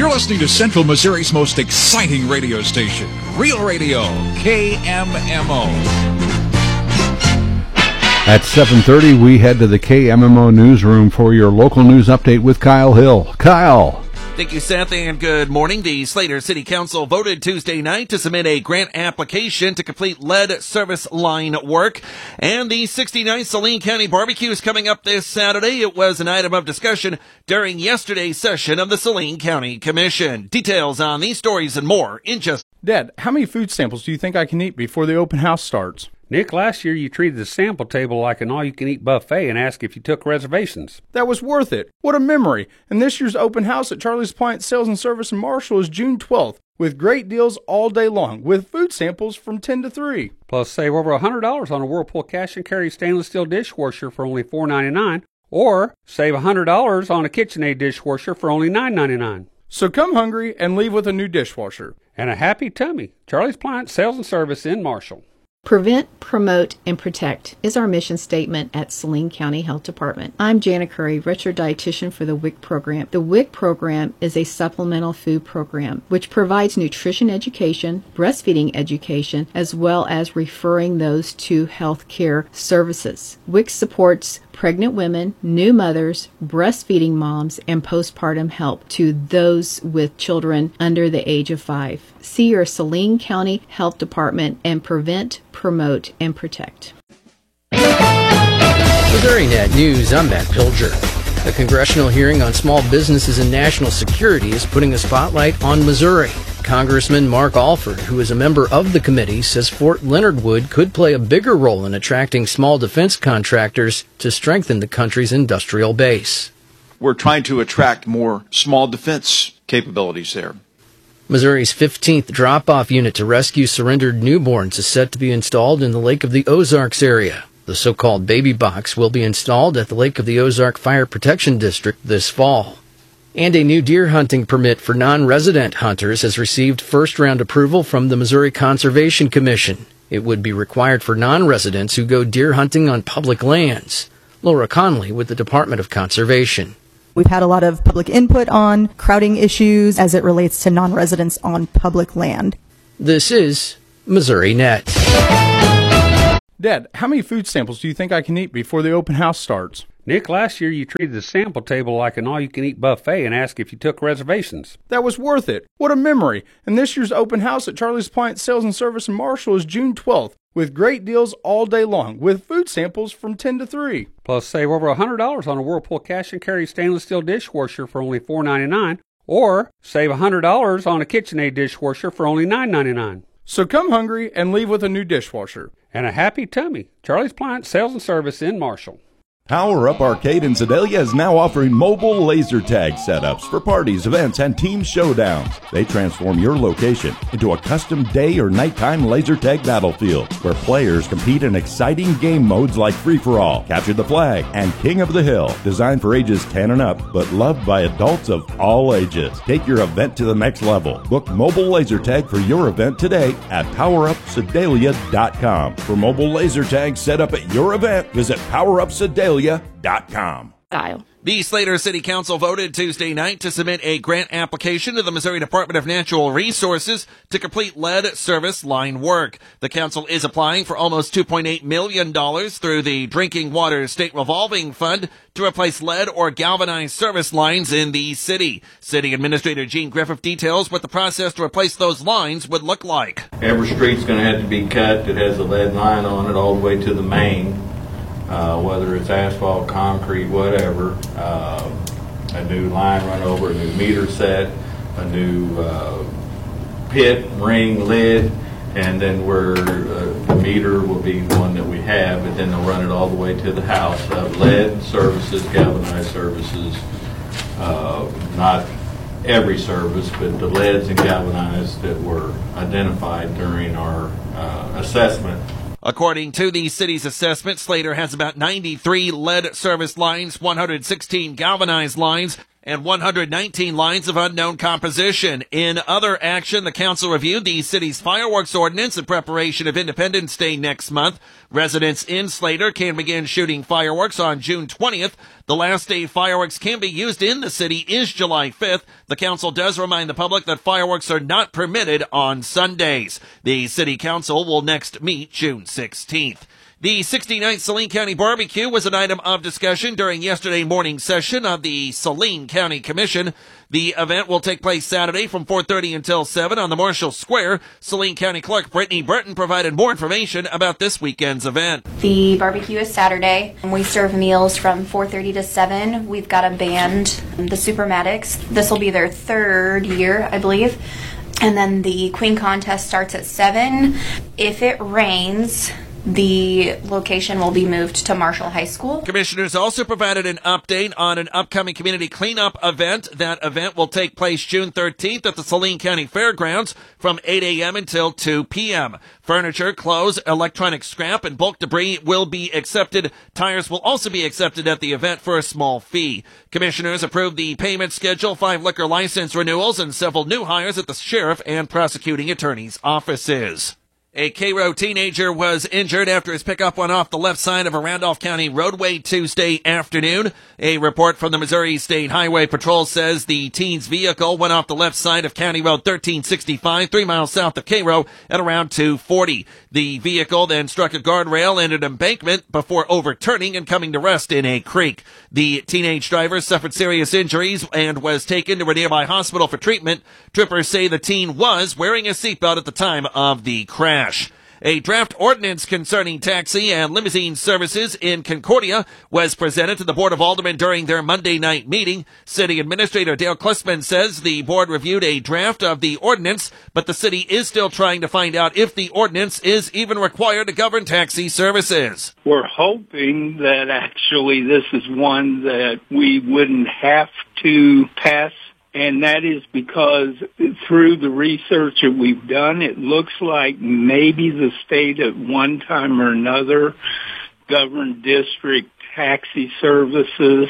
You're listening to Central Missouri's most exciting radio station, Real Radio, KMMO. At 7:30, we head to the KMMO newsroom for your local news update with Kyle Hill. Kyle. Thank you, Seth, and good morning. The Slater City Council voted Tuesday night to submit a grant application to complete lead service line work. And the 69th Saline County Barbecue is coming up this Saturday. It was an item of discussion during yesterday's session of the Saline County Commission. Details on these stories and more in just... Dad, how many food samples do you think I can eat before the open house starts? Nick, last year you treated the sample table like an all-you-can-eat buffet and asked if you took reservations. That was worth it. What a memory. And this year's open house at Charlie's Appliance Sales and Service in Marshall is June 12th, with great deals all day long, with food samples from 10 to 3. Plus, save over $100 on a Whirlpool cash and carry stainless steel dishwasher for only $4.99, or save $100 on a KitchenAid dishwasher for only $9.99. So come hungry and leave with a new dishwasher. And a happy tummy. Charlie's Appliance Sales and Service in Marshall. Prevent, promote, and protect is our mission statement at Saline County Health Department. I'm Jana Curry, registered dietitian for the WIC program. The WIC program is a supplemental food program which provides nutrition education, breastfeeding education, as well as referring those to health care services. WIC supports pregnant women, new mothers, breastfeeding moms, and postpartum help to those with children under the age of 5. See your Saline County Health Department and prevent, promote, and protect. MissouriNet News, I'm Matt Pilger. A congressional hearing on small businesses and national security is putting a spotlight on Missouri. Congressman Mark Alford, who is a member of the committee, says Fort Leonard Wood could play a bigger role in attracting small defense contractors to strengthen the country's industrial base. We're trying to attract more small defense capabilities there. Missouri's 15th drop-off unit to rescue surrendered newborns is set to be installed in the Lake of the Ozarks area. The so-called baby box will be installed at the Lake of the Ozark Fire Protection District this fall. And a new deer hunting permit for non-resident hunters has received first-round approval from the Missouri Conservation Commission. It would be required for non-residents who go deer hunting on public lands. Laura Conley with the Department of Conservation. We've had a lot of public input on crowding issues as it relates to non-residents on public land. This is MissouriNet. Dad, how many food samples do you think I can eat before the open house starts? Nick, last year you treated the sample table like an all-you-can-eat buffet and asked if you took reservations. That was worth it. What a memory. And this year's open house at Charlie's Appliance Sales and Service in Marshall is June 12th, with great deals all day long, with food samples from 10 to 3. Plus, save over $100 on a Whirlpool cash and carry stainless steel dishwasher for only $4.99, or save $100 on a KitchenAid dishwasher for only $9.99. So come hungry and leave with a new dishwasher. And a happy tummy. Charlie's Appliance Sales and Service in Marshall. Power Up Arcade in Sedalia is now offering mobile laser tag setups for parties, events, and team showdowns. They transform your location into a custom day or nighttime laser tag battlefield where players compete in exciting game modes like Free-for-All, Capture the Flag, and King of the Hill. Designed for ages 10 and up, but loved by adults of all ages. Take your event to the next level. Book mobile laser tag for your event today at PowerUpSedalia.com. For mobile laser tag set up at your event, visit PowerUpSedalia.com. The Slater City Council voted Tuesday night to submit a grant application to the Missouri Department of Natural Resources to complete lead service line work. The council is applying for almost $2.8 million through the Drinking Water State Revolving Fund to replace lead or galvanized service lines in the city. City Administrator Gene Griffith details what the process to replace those lines would look like. Every street's going to have to be cut that has a lead line on it all the way to the main. Whether it's asphalt, concrete, whatever, a new line run over, a new meter set, a new pit, ring, lid, and then where the meter will be one that we have, but then they'll run it all the way to the house. Lead services, galvanized services, not every service, but the leads and galvanized that were identified during our assessment. According to the city's assessment, Slater has about 93 lead service lines, 116 galvanized lines, and 119 lines of unknown composition. In other action, the council reviewed the city's fireworks ordinance in preparation of Independence Day next month. Residents in Slater can begin shooting fireworks on June 20th. The last day fireworks can be used in the city is July 5th. The council does remind the public that fireworks are not permitted on Sundays. The city council will next meet June 16th. The 69th Saline County Barbecue was an item of discussion during yesterday morning's session of the Saline County Commission. The event will take place Saturday from 4:30 until 7 on the Marshall Square. Saline County Clerk Brittany Burton provided more information about this weekend's event. The barbecue is Saturday. We serve meals from 4:30 to 7. We've got a band, the Supermatics. This will be their third year, I believe. And then the Queen Contest starts at 7. If it rains, the location will be moved to Marshall High School. Commissioners also provided an update on an upcoming community cleanup event. That event will take place June 13th at the Saline County Fairgrounds from 8 a.m. until 2 p.m. Furniture, clothes, electronic scrap, and bulk debris will be accepted. Tires will also be accepted at the event for a small fee. Commissioners approved the payment schedule, 5 liquor license renewals, and several new hires at the sheriff and prosecuting attorney's offices. A Cairo teenager was injured after his pickup went off the left side of a Randolph County roadway Tuesday afternoon. A report from the Missouri State Highway Patrol says the teen's vehicle went off the left side of County Road 1365, 3 miles south of Cairo at around 2:40. The vehicle then struck a guardrail and an embankment before overturning and coming to rest in a creek. The teenage driver suffered serious injuries and was taken to a nearby hospital for treatment. Troopers say the teen was wearing a seatbelt at the time of the crash. A draft ordinance concerning taxi and limousine services in Concordia was presented to the Board of Aldermen during their Monday night meeting. City Administrator Dale Klussman says the board reviewed a draft of the ordinance, but the city is still trying to find out if the ordinance is even required to govern taxi services. We're hoping that actually this is one that we wouldn't have to pass. And that is because through the research that we've done, it looks like maybe the state at one time or another governed district taxi services.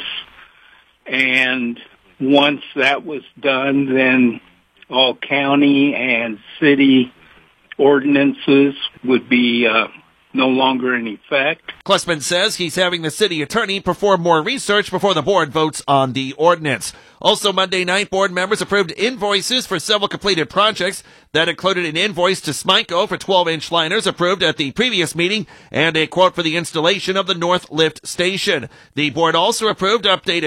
And once that was done, then all county and city ordinances would be no longer in effect. Klussman says he's having the city attorney perform more research before the board votes on the ordinance. Also Monday night, board members approved invoices for several completed projects. That included an invoice to Smyco for 12-inch liners approved at the previous meeting and a quote for the installation of the North Lift Station. The board also approved updated